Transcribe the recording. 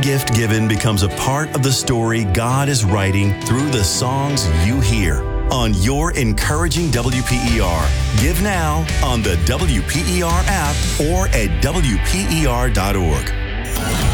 gift given becomes a part of the story God is writing through the songs you hear on Your Encouraging WPER. Give now on the WPER app or at WPER.org.